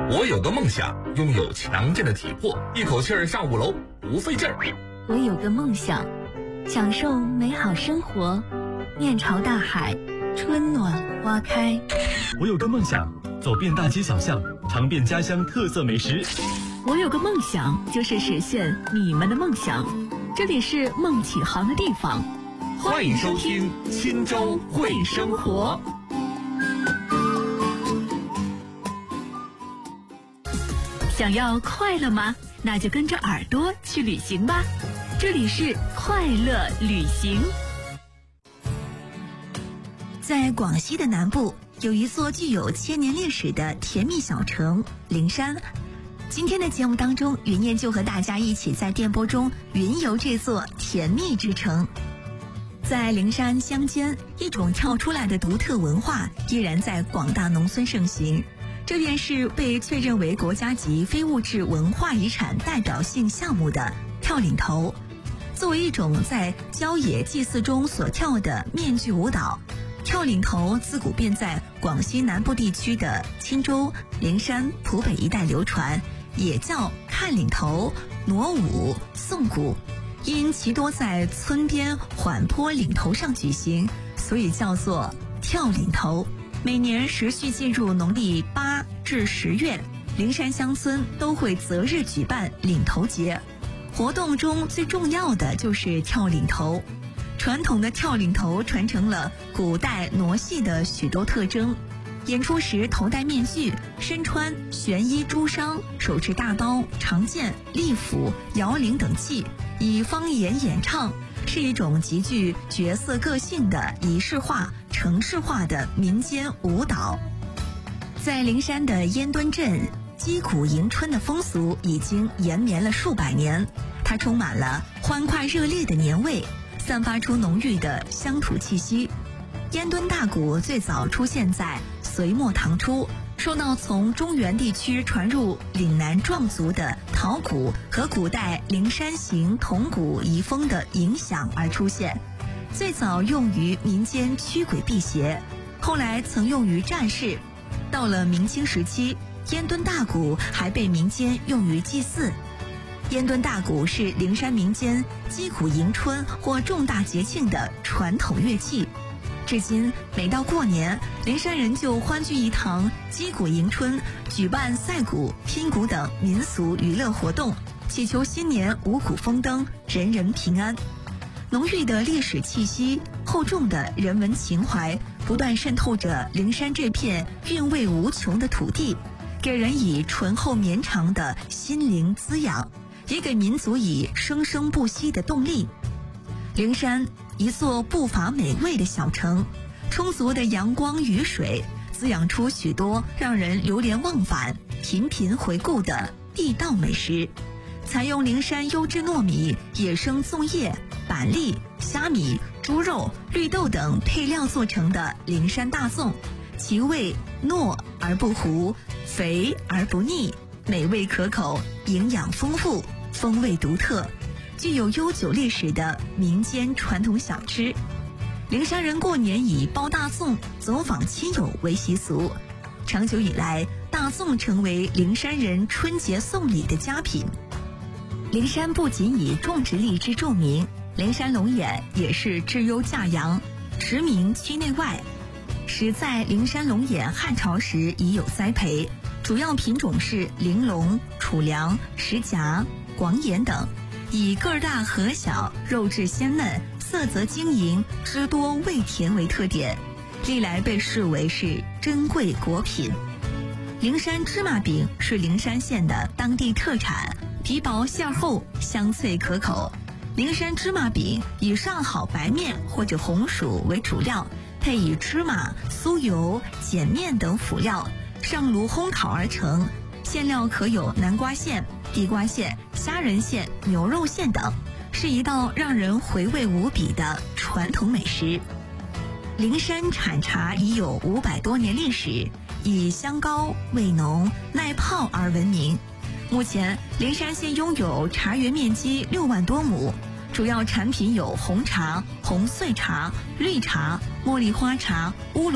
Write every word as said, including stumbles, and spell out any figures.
我有个梦想，拥有强健的体魄，一口气儿上五楼不费劲儿。 我有个梦想，享受美好生活，面朝大海，春暖花开。 我有个梦想，走遍大街小巷，尝遍家乡特色美食。 我有个梦想，就是实现你们的梦想。这里是梦启航的地方， 欢迎收听钦州会生活。 想要快乐吗？那就跟着耳朵去旅行吧。这里是快乐旅行。 在广西的南部，有一座具有千年历史的甜蜜小城灵山。今天的节目当中，云燕就和大家一起在电波中云游这座甜蜜之城。在灵山乡间，一种跳出来的独特文化依然在广大农村盛行。这便是被确认为国家级非物质文化遗产代表性项目的跳岭头。作为一种在郊野祭祀中所跳的面具舞蹈，跳岭头自古便在广西南部地区的钦州、灵山、浦北一带流传，也叫看岭头、傩舞、颂鼓。因其多在村边缓坡岭头上举行，所以叫做跳岭头。每年时序进入农历八至十月，灵山乡村都会择日举办岭头节。活动中最重要的就是跳岭头。传统的跳岭头传承了古代傩戏的许多特征。演出时头戴面具，身穿玄衣朱裳，手持大刀、长剑、利斧、摇铃等器，以方言演唱，是一种极具角色个性的仪式化、城市化的民间舞蹈。在灵山的烟墩镇，击鼓迎春的风俗已经延绵了数百年，它充满了欢快热烈的年味，散发出浓郁的乡土气息。烟墩大鼓最早出现在隋末唐初，受到从中原地区传入岭南壮族的陶鼓和古代灵山行铜鼓遗风的影响而出现。最早用于民间驱鬼辟邪，后来曾用于战事。到了明清时期，烟墩大鼓还被民间用于祭祀。烟墩大鼓是灵山民间击鼓迎春或重大节庆的传统乐器。至今每到过年，灵山人就欢聚一堂，击鼓迎春，举办赛鼓、拼鼓等民俗娱乐活动，祈求新年五谷丰登，人人平安。浓郁的历史气息，厚重的人文情怀，不断渗透着灵山这片韵味无穷的土地，给人以醇厚绵长的心灵滋养，也给民族以生生不息的动力。灵山，一座不乏美味的小城，充足的阳光雨水滋养出许多让人流连忘返、频频回顾的地道美食。采用灵山优质糯米、野生粽叶、板栗、虾米、猪肉、绿豆等配料做成的灵山大粽，其味糯而不糊，肥而不腻，美味可口，营养丰富，风味独特，具有悠久历史的民间传统小吃。灵山人过年以包大粽、走访亲友为习俗，长久以来，大粽成为灵山人春节送礼的佳品。灵山不仅以种植荔枝著名，灵山龙眼也是质优价阳，驰名区内外。始在灵山龙眼汉朝时已有栽培，主要品种是玲珑、储粮、石夹、广眼等，以个儿大核小、肉质鲜嫩、色泽晶莹、汁多味甜为特点，历来被视为是珍贵果品。灵山芝麻饼是灵山县的当地特产，皮薄馅厚，香脆可口。灵山芝麻饼以上好白面或者红薯为主料，配以芝麻、酥油、碱面等辅料，上炉烘烤而成。馅料可有南瓜馅、地瓜馅、虾仁馅、牛肉馅等，是一道让人回味无比的传统美食。灵山产茶已有五百多年历史，以香高、味浓、耐泡而闻名。目前，灵山县拥有茶园面积六万多亩，主要产品有红茶、红穗茶、绿茶、茉莉花茶、乌龙